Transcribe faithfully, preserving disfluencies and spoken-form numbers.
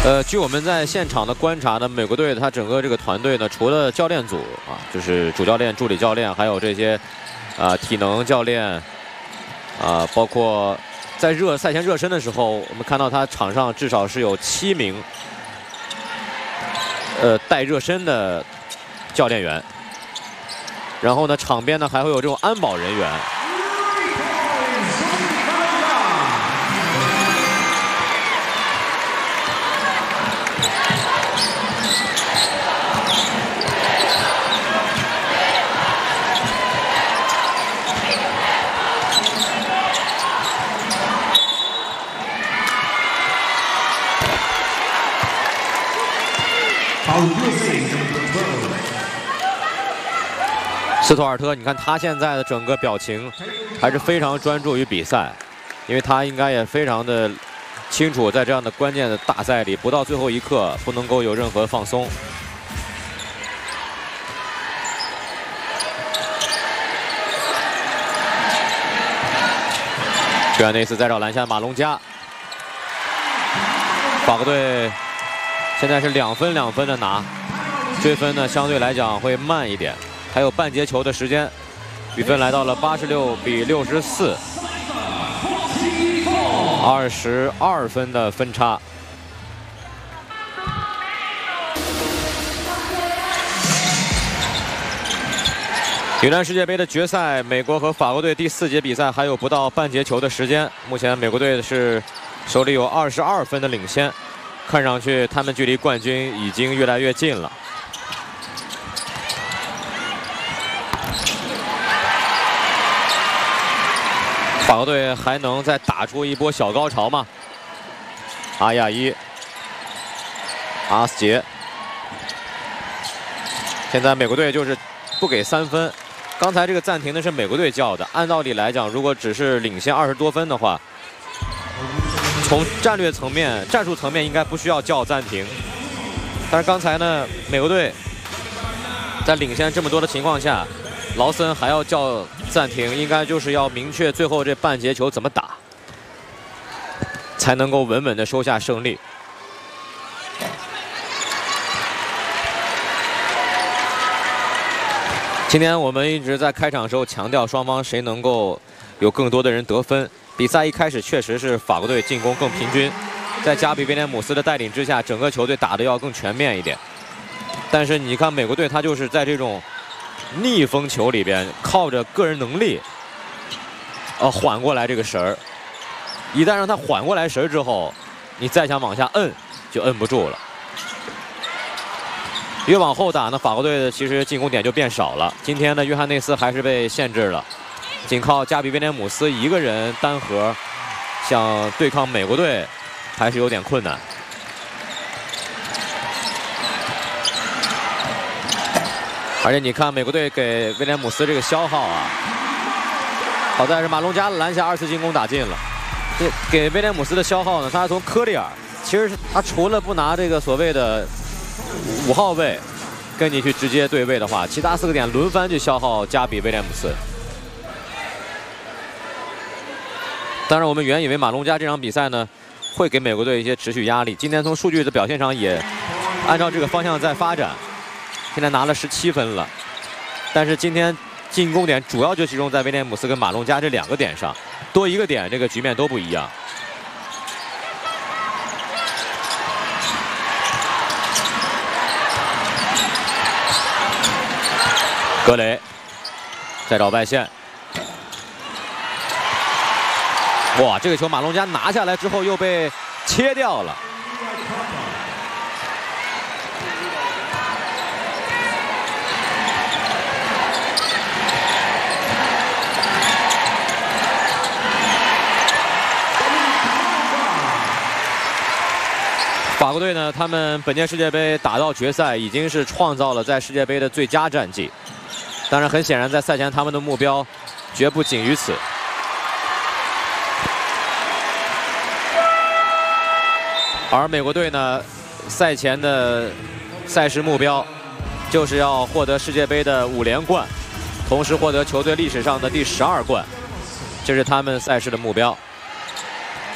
呃，据我们在现场的观察呢，美国队他整个这个团队呢，除了教练组啊，就是主教练、助理教练，还有这些啊体能教练啊，包括在热赛前热身的时候，我们看到他场上至少是有七名呃带热身的教练员，然后呢，场边呢还会有这种安保人员。 斯图尔特，你看他现在的整个表情还是非常专注于比赛，因为他应该也非常的清楚，在这样的关键的大赛里，不到最后一刻不能够有任何放松。约翰内斯再找篮下马龙加，法国队现在是两分两分的拿，追分呢相对来讲会慢一点。 还有半节球的时间，比分来到了八十六比六十四，二十二分的分差。女篮世界杯的决赛，美国和法国队第四节比赛还有不到半节球的时间。目前美国队是手里有二十二分的领先，看上去他们距离冠军已经越来越近了。 法国队还能再打出一波小高潮吗？阿亚伊、阿斯杰，现在美国队就是不给三分。刚才这个暂停的是美国队叫的，按道理来讲，如果只是领先二十多分的话，从战略层面、战术层面应该不需要叫暂停。但是刚才呢，美国队在领先这么多的情况下，劳森还要叫 暂停，应该就是要明确最后这半节球怎么打，才能够稳稳地收下胜利。今天我们一直在开场时候强调双方谁能够有更多的人得分。比赛一开始确实是法国队进攻更平均，在加比威廉姆斯的带领之下，整个球队打得要更全面一点。但是你看美国队，他就是在这种 逆风球里边，靠着个人能力，呃，缓过来这个神儿。一旦让他缓过来神儿之后，你再想往下摁，就摁不住了。越往后打呢，法国队的其实进攻点就变少了。今天呢，约翰内斯还是被限制了，仅靠加比威廉姆斯一个人单核，想对抗美国队，还是有点困难。 而且你看，美国队给威廉姆斯这个消耗啊，好在是马龙加篮下二次进攻打进了。这给威廉姆斯的消耗呢，他从科利尔，其实他除了不拿这个所谓的五号位跟你去直接对位的话，其他四个点轮番去消耗加比威廉姆斯。当然，我们原以为马龙加这场比赛呢，会给美国队一些持续压力。今天从数据的表现上也按照这个方向在发展。 现在拿了十七分了，但是今天进攻点主要就集中在威廉姆斯跟马龙加这两个点上，多一个点，这个局面都不一样。格雷再找外线，哇，这个球马龙加拿下来之后又被切掉了。 法国队呢，他们本届世界杯打到决赛，已经是创造了在世界杯的最佳战绩。当然，很显然，在赛前他们的目标绝不仅于此。而美国队呢，赛前的赛事目标就是要获得世界杯的五连冠，同时获得球队历史上的第十二冠，这是他们赛事的目标。